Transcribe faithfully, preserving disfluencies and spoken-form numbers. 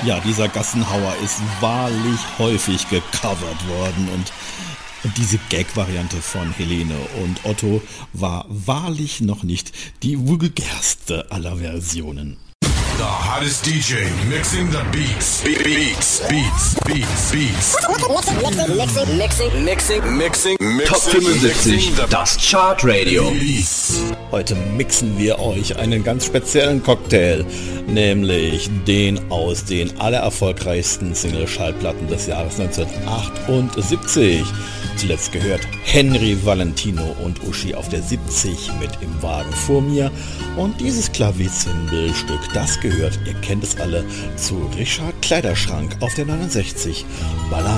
Ja, dieser Gassenhauer ist wahrlich häufig gecovert worden und diese Gag-Variante von Helene und Otto war wahrlich noch nicht die vulgärste aller Versionen. The hottest D J mixing the beats. Be- beats, beats, beats, beats. Mixing, mixing, mixing, mixing, Mixing, mixing, Top fünfundsiebzig, mixing the das Chartradio. beats. Heute mixen wir euch einen ganz speziellen Cocktail, nämlich den aus den allererfolgreichsten Single-Schallplatten des Jahres neunzehnhundertachtundsiebzig. Zuletzt gehört Henry Valentino und Uschi auf der siebzig mit Im Wagen vor mir. Und dieses Klavierzimbelstück, das gehört, ihr kennt es alle, zu Richard Kleiderschrank auf der neunundsechzig. Ballade.